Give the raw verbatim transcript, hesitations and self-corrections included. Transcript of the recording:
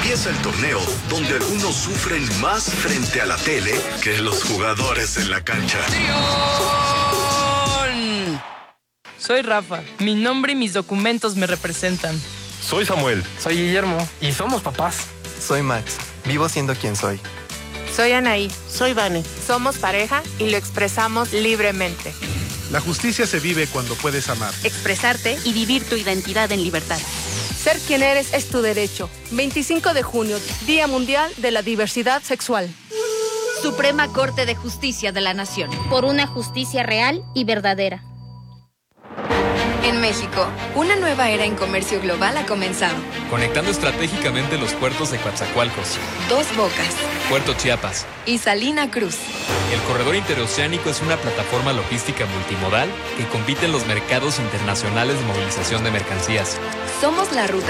Empieza el torneo donde algunos sufren más frente a la tele que los jugadores en la cancha. ¡León! Soy Rafa. Mi nombre y mis documentos me representan. Soy Samuel. Soy Guillermo. Y somos papás. Soy Max. Vivo siendo quien soy. Soy Anaí. Soy Vane. Somos pareja y lo expresamos libremente. La justicia se vive cuando puedes amar, expresarte y vivir tu identidad en libertad. Ser quien eres es tu derecho. veinticinco de junio, Día Mundial de la Diversidad Sexual. Suprema Corte de Justicia de la Nación. Por una justicia real y verdadera. En México, una nueva era en comercio global ha comenzado. Conectando estratégicamente los puertos de Coatzacoalcos, Dos Bocas, Puerto Chiapas y Salina Cruz. El corredor interoceánico es una plataforma logística multimodal que compite en los mercados internacionales de movilización de mercancías. Somos la ruta